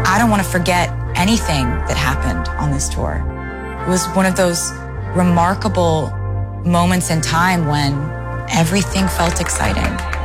I don't want to forget anything that happened on this tour. It was one of those remarkable moments in time when everything felt exciting.